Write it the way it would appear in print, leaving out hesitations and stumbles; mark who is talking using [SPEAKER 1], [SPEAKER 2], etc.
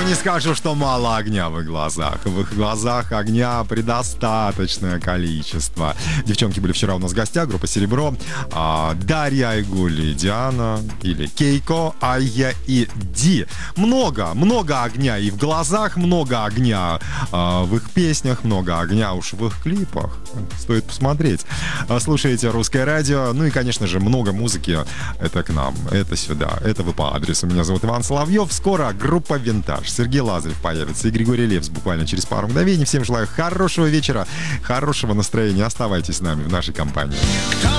[SPEAKER 1] не скажу, что мало огня в их глазах. В их глазах огня предостаточное количество. Девчонки были вчера у нас в гостях, группа «Серебро». Дарья Айгуль и Диана, или Кейко, Айя и Ди. Много огня и в глазах, много огня в их песнях, много огня уж в их клипах. Стоит посмотреть. Слушайте «Русское радио». Ну и, конечно же, много музыки. Это к нам, это сюда, это вы по адресу. Меня зовут Иван Соловьев. Скоро группа «Винтаж». Сергей Лазарев появится и Григорий Лепс буквально через пару мгновений. Всем желаю хорошего вечера, хорошего настроения. Оставайтесь с нами в нашей компании.